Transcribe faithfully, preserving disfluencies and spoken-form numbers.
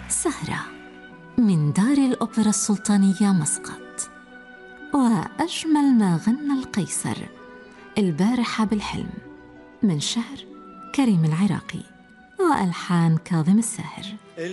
سهرة من دار الأوبرا السلطانية مسقط. وأجمل ما غنى القيصر البارحة بالحلم، من شعر كريم العراقي وألحان كاظم الساهر.